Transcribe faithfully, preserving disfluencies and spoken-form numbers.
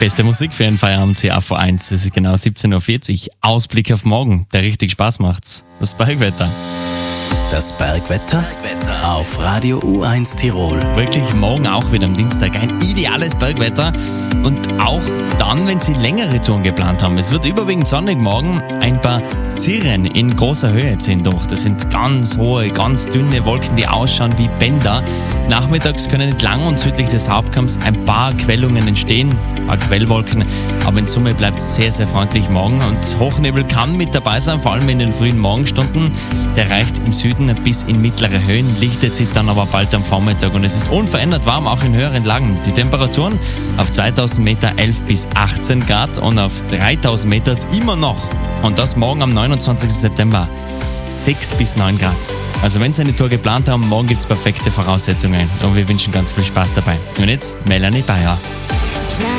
Beste Musik für einen Feierabend C A V eins. Es ist genau siebzehn Uhr vierzig. Ausblick auf morgen, der richtig Spaß macht's. Das Bergwetter. Das Bergwetter auf Radio U eins Tirol. Wirklich morgen auch wieder am Dienstag ein ideales Bergwetter und auch dann, wenn Sie längere Touren geplant haben. Es wird überwiegend sonnig morgen, ein paar Cirren in großer Höhe ziehen durch. Das sind ganz hohe, ganz dünne Wolken, die ausschauen wie Bänder. Nachmittags können entlang und südlich des Hauptkamms ein paar Quellungen entstehen, ein paar Quellwolken, aber in Summe bleibt es sehr, sehr freundlich morgen und Hochnebel kann mit dabei sein, vor allem in den frühen Morgenstunden. Der reicht im Süden bis in mittlere Höhen, lichtet sich dann aber bald am Vormittag und es ist unverändert warm, auch in höheren Lagen. Die Temperaturen auf zweitausend Meter elf bis achtzehn Grad und auf dreitausend Meter immer noch. Und das morgen am neunundzwanzigsten September sechs bis neun Grad. Also wenn Sie eine Tour geplant haben, morgen gibt es perfekte Voraussetzungen und wir wünschen ganz viel Spaß dabei. Und jetzt Melanie Bayer.